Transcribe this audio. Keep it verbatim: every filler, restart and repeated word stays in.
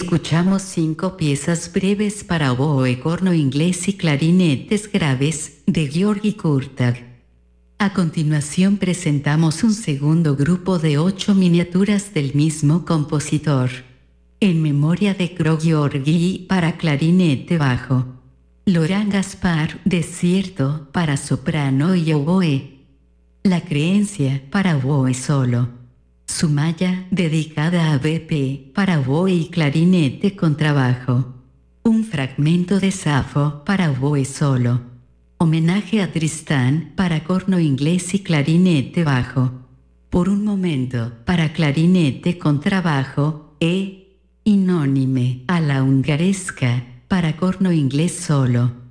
Escuchamos cinco piezas breves para oboe, corno inglés y clarinetes graves, de György Kurtág. A continuación presentamos un segundo grupo de ocho miniaturas del mismo compositor. En memoria de Kröll-György para clarinete bajo. Laurent Gaspard, Desierto, para soprano y oboe. La creencia, para oboe solo. Sumaya, dedicada a B P, para oboe y clarinete contrabajo. Un fragmento de Safo, para oboe solo. Homenaje a Tristán, para corno inglés y clarinete bajo. Por un momento, para clarinete contrabajo, e. Inónime, a la hungaresca, para corno inglés solo.